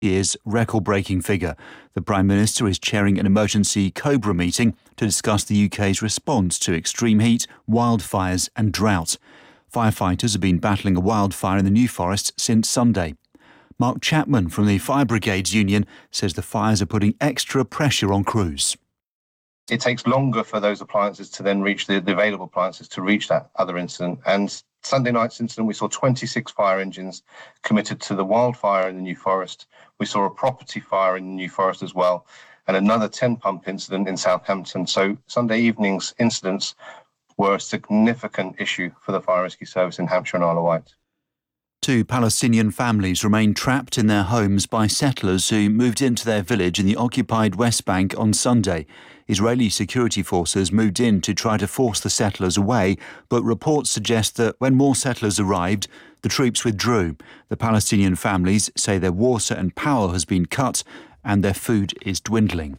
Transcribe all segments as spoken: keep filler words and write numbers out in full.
year's record-breaking figure. The Prime Minister is chairing an emergency COBRA meeting to discuss the U K's response to extreme heat, wildfires and drought. Firefighters have been battling a wildfire in the New Forest since Sunday. Mark Chapman from the Fire Brigades Union says the fires are putting extra pressure on crews. It takes longer for those appliances to then reach the, the available appliances to reach that other incident. And Sunday night's incident, we saw twenty-six fire engines committed to the wildfire in the New Forest. We saw a property fire in the New Forest as well, and another ten pump incident in Southampton. So Sunday evening's incidents were a significant issue for the Fire Rescue Service in Hampshire and Isle of Wight. Two Palestinian families remain trapped in their homes by settlers who moved into their village in the occupied West Bank on Sunday. Israeli security forces moved in to try to force the settlers away, but reports suggest that when more settlers arrived, the troops withdrew. The Palestinian families say their water and power has been cut and their food is dwindling.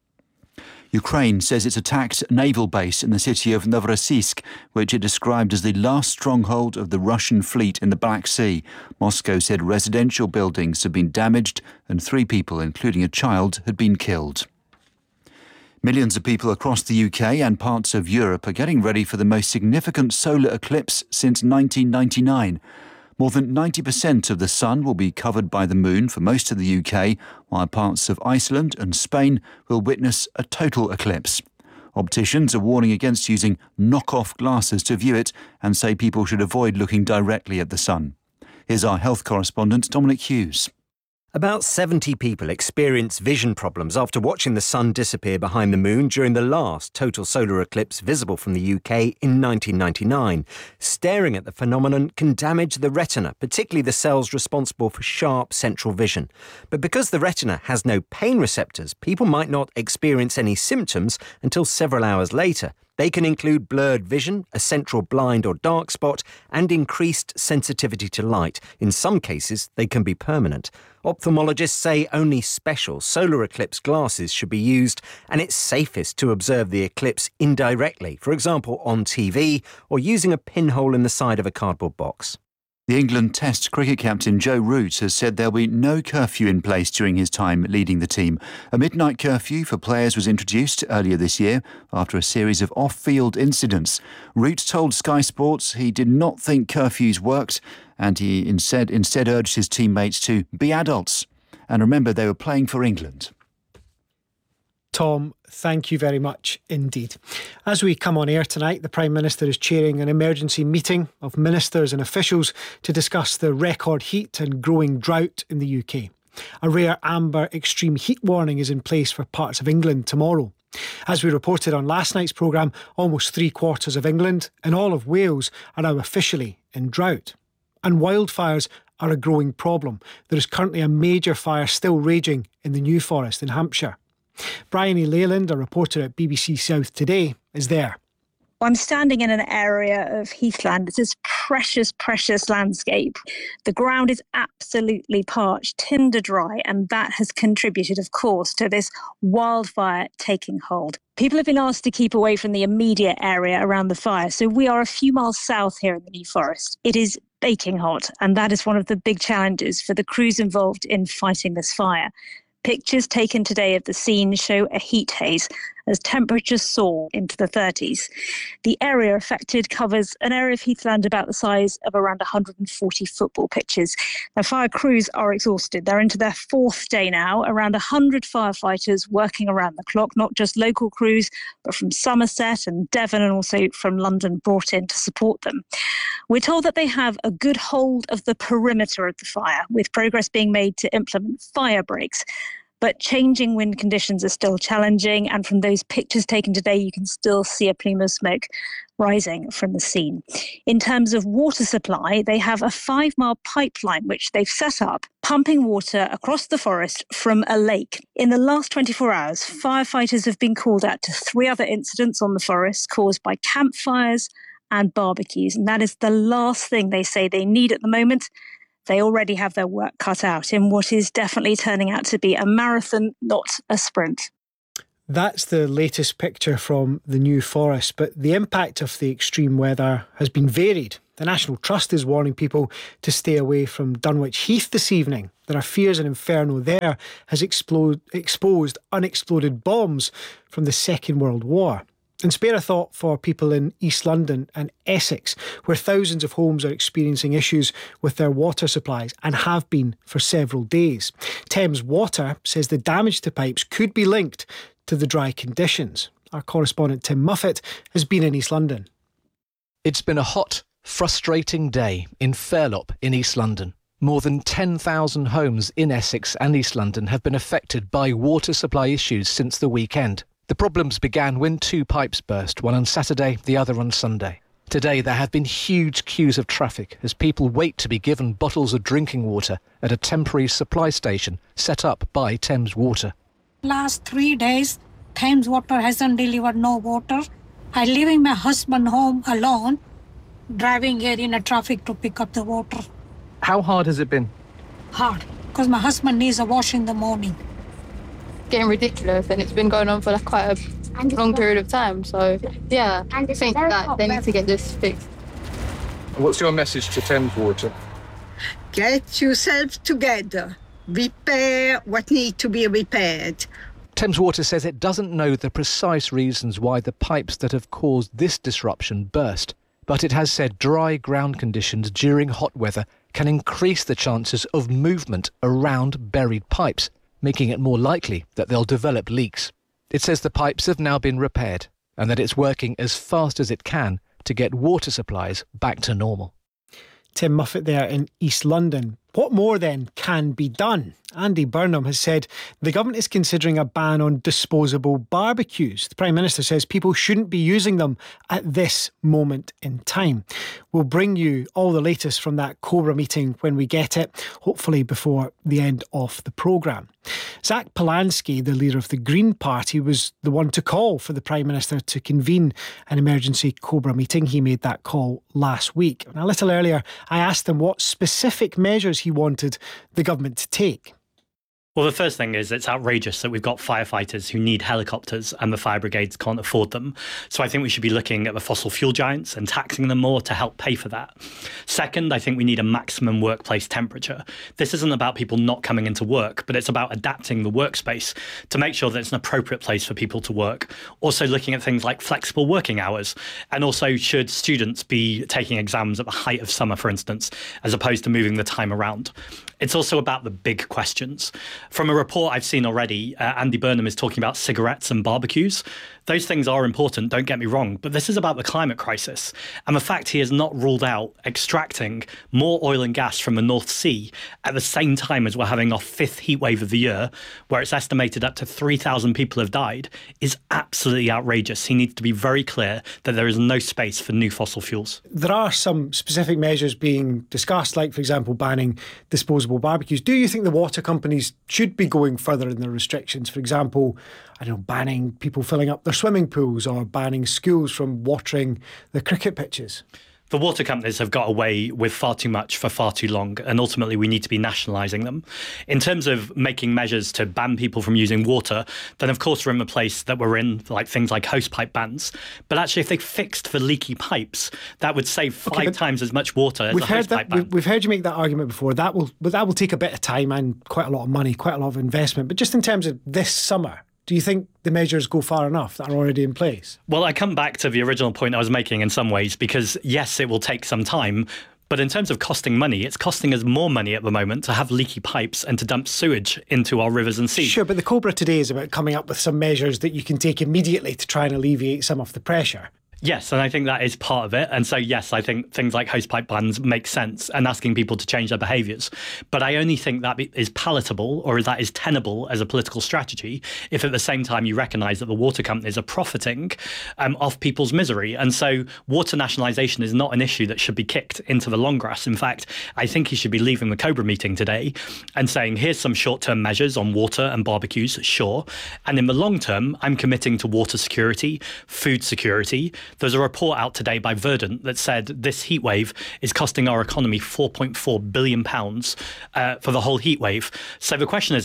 Ukraine says it's attacked a naval base in the city of Novorossiysk, which it described as the last stronghold of the Russian fleet in the Black Sea. Moscow said residential buildings had been damaged and three people, including a child, had been killed. Millions of people across the U K and parts of Europe are getting ready for the most significant solar eclipse since nineteen ninety-nine. More than ninety percent of the sun will be covered by the moon for most of the U K, while parts of Iceland and Spain will witness a total eclipse. Opticians are warning against using knock-off glasses to view it and say people should avoid looking directly at the sun. Here's our health correspondent, Dominic Hughes. About seventy people experienced vision problems after watching the sun disappear behind the moon during the last total solar eclipse visible from the U K in nineteen ninety-nine. Staring at the phenomenon can damage the retina, particularly the cells responsible for sharp central vision. But because the retina has no pain receptors, people might not experience any symptoms until several hours later. They can include blurred vision, a central blind or dark spot, and increased sensitivity to light. In some cases, they can be permanent. Ophthalmologists say only special solar eclipse glasses should be used, and it's safest to observe the eclipse indirectly, for example on T V or using a pinhole in the side of a cardboard box. The England Test cricket captain Joe Root has said there'll be no curfew in place during his time leading the team. A midnight curfew for players was introduced earlier this year after a series of off-field incidents. Root told Sky Sports he did not think curfews worked, and he instead, instead urged his teammates to be adults and remember they were playing for England. Tom, thank you very much indeed. As we come on air tonight, the Prime Minister is chairing an emergency meeting of ministers and officials to discuss the record heat and growing drought in the U K. A rare amber extreme heat warning is in place for parts of England tomorrow. As we reported on last night's programme, almost three quarters of England and all of Wales are now officially in drought. And wildfires are a growing problem. There is currently a major fire still raging in the New Forest in Hampshire. Bryony Leyland, a reporter at B B C South Today, is there. I'm standing in an area of heathland. It's this precious, precious landscape. The ground is absolutely parched, tinder dry, and that has contributed, of course, to this wildfire taking hold. People have been asked to keep away from the immediate area around the fire, so we are a few miles south here in the New Forest. It is baking hot, and that is one of the big challenges for the crews involved in fighting this fire. Pictures taken today of the scene show a heat haze as temperatures soar into the thirties. The area affected covers an area of heathland about the size of around one hundred forty football pitches. The fire crews are exhausted. They're into their fourth day now. Around one hundred firefighters working around the clock, not just local crews, but from Somerset and Devon and also from London brought in to support them. We're told that they have a good hold of the perimeter of the fire, with progress being made to implement fire breaks. But changing wind conditions are still challenging, and from those pictures taken today, you can still see a plume of smoke rising from the scene. In terms of water supply, they have a five-mile pipeline which they've set up, pumping water across the forest from a lake. In the last twenty-four hours, firefighters have been called out to three other incidents on the forest caused by campfires and barbecues, and that is the last thing they say they need at the moment. They already have their work cut out in what is definitely turning out to be a marathon, not a sprint. That's the latest picture from the New Forest, but the impact of the extreme weather has been varied. The National Trust is warning people to stay away from Dunwich Heath this evening. There are fears an inferno there has explode, exposed unexploded bombs from the Second World War. And spare a thought for people in East London and Essex, where thousands of homes are experiencing issues with their water supplies and have been for several days. Thames Water says the damage to pipes could be linked to the dry conditions. Our correspondent Tim Muffet has been in East London. It's been a hot, frustrating day in Fairlop in East London. More than ten thousand homes in Essex and East London have been affected by water supply issues since the weekend. The problems began when two pipes burst, one on Saturday, the other on Sunday. Today there have been huge queues of traffic as people wait to be given bottles of drinking water at a temporary supply station set up by Thames Water. Last three days, Thames Water hasn't delivered no water. I'm leaving my husband home alone, driving here in a traffic to pick up the water. How hard has it been? Hard, because my husband needs a wash in the morning. Getting ridiculous, and it's been going on for like quite a long period of time. So yeah, I think that they need to get this fixed. What's your message to Thames Water? Get yourself together. Repair what needs to be repaired. Thames Water says it doesn't know the precise reasons why the pipes that have caused this disruption burst, but it has said dry ground conditions during hot weather can increase the chances of movement around buried pipes, making it more likely that they'll develop leaks. It says the pipes have now been repaired and that it's working as fast as it can to get water supplies back to normal. Tim Muffet there in East London. What more then can be done? Andy Burnham has said the government is considering a ban on disposable barbecues. The Prime Minister says people shouldn't be using them at this moment in time. We'll bring you all the latest from that Cobra meeting when we get it, hopefully before the end of the programme. Zach Polanski, the leader of the Green Party, was the one to call for the Prime Minister to convene an emergency Cobra meeting. He made that call last week. And a little earlier, I asked him what specific measures he wanted the government to take. Well, the first thing is it's outrageous that we've got firefighters who need helicopters and the fire brigades can't afford them. So I think we should be looking at the fossil fuel giants and taxing them more to help pay for that. Second, I think we need a maximum workplace temperature. This isn't about people not coming into work, but it's about adapting the workspace to make sure that it's an appropriate place for people to work. Also looking at things like flexible working hours. And also, should students be taking exams at the height of summer, for instance, as opposed to moving the time around? It's also about the big questions. From a report I've seen already, uh, Andy Burnham is talking about cigarettes and barbecues. Those things are important, don't get me wrong, but this is about the climate crisis. And the fact he has not ruled out extracting more oil and gas from the North Sea at the same time as we're having our fifth heat wave of the year, where it's estimated up to three thousand people have died, is absolutely outrageous. He needs to be very clear that there is no space for new fossil fuels. There are some specific measures being discussed, like, for example, banning disposable barbecues. Do you think the water companies should be going further in their restrictions? For example, I don't know, banning people filling up their swimming pools or banning schools from watering the cricket pitches? The water companies have got away with far too much for far too long, and ultimately we need to be nationalising them. In terms of making measures to ban people from using water, then of course we're in the place that we're in, like things like hosepipe bans. But actually, if they fixed the leaky pipes, that would save five okay, times as much water as a hosepipe ban. We've heard you make that argument before. That will, but that will take a bit of time and quite a lot of money, quite a lot of investment. But just in terms of this summer, do you think the measures go far enough that are already in place? Well, I come back to the original point I was making in some ways, because yes, it will take some time. But in terms of costing money, it's costing us more money at the moment to have leaky pipes and to dump sewage into our rivers and seas. Sure, but the Cobra today is about coming up with some measures that you can take immediately to try and alleviate some of the pressure. Yes, and I think that is part of it. And so, yes, I think things like hosepipe bans make sense and asking people to change their behaviours. But I only think that is palatable, or that is tenable as a political strategy, if at the same time you recognise that the water companies are profiting um, off people's misery. And so water nationalisation is not an issue that should be kicked into the long grass. In fact, I think he should be leaving the Cobra meeting today and saying, here's some short-term measures on water and barbecues, sure. And in the long term, I'm committing to water security, food security. There's a report out today by Verdant that said this heatwave is costing our economy four point four billion pounds uh, for the whole heatwave. So the question isn't,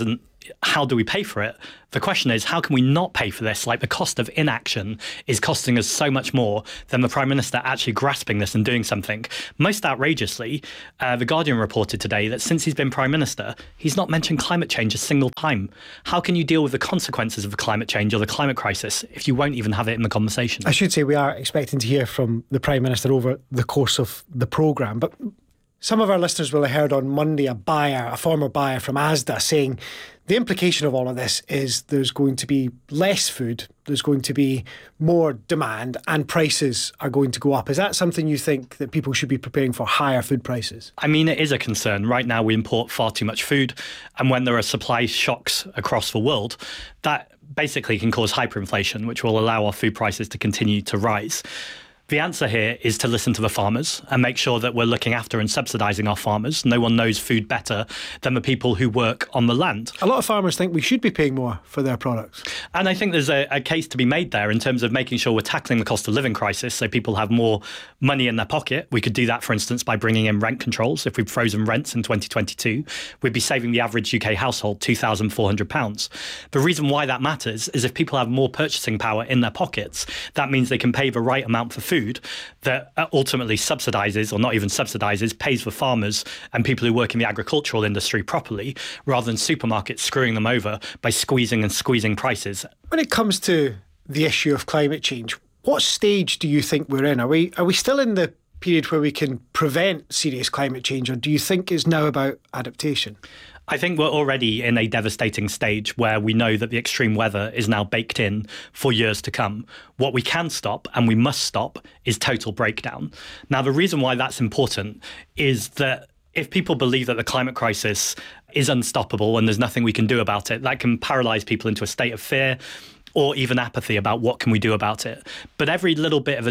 how do we pay for it? The question is, how can we not pay for this? Like, the cost of inaction is costing us so much more than the Prime Minister actually grasping this and doing something. Most outrageously, uh, The Guardian reported today that since he's been Prime Minister, he's not mentioned climate change a single time. How can you deal with the consequences of the climate change or the climate crisis if you won't even have it in the conversation? I should say we are expecting to hear from the Prime Minister over the course of the programme, but some of our listeners will have heard on Monday a buyer, a former buyer from Asda, saying the implication of all of this is there's going to be less food, there's going to be more demand, and prices are going to go up. Is that something you think that people should be preparing for, higher food prices? I mean, it is a concern. Right now we import far too much food, and when there are supply shocks across the world, that basically can cause hyperinflation, which will allow our food prices to continue to rise. The answer here is to listen to the farmers and make sure that we're looking after and subsidising our farmers. No one knows food better than the people who work on the land. A lot of farmers think we should be paying more for their products. And I think there's a, a case to be made there in terms of making sure we're tackling the cost of living crisis so people have more money in their pocket. We could do that, for instance, by bringing in rent controls. If we'd frozen rents in twenty twenty-two, we'd be saving the average U K household two thousand four hundred pounds. The reason why that matters is if people have more purchasing power in their pockets, that means they can pay the right amount for food Food that ultimately subsidises, or not even subsidises, pays for farmers and people who work in the agricultural industry properly, rather than supermarkets screwing them over by squeezing and squeezing prices. When it comes to the issue of climate change, what stage do you think we're in? Are we are we still in the period where we can prevent serious climate change, or do you think it's now about adaptation? I think we're already in a devastating stage where we know that the extreme weather is now baked in for years to come. What we can stop, and we must stop, is total breakdown. Now, the reason why that's important is that if people believe that the climate crisis is unstoppable and there's nothing we can do about it, that can paralyse people into a state of fear or even apathy about what can we do about it. But every little bit of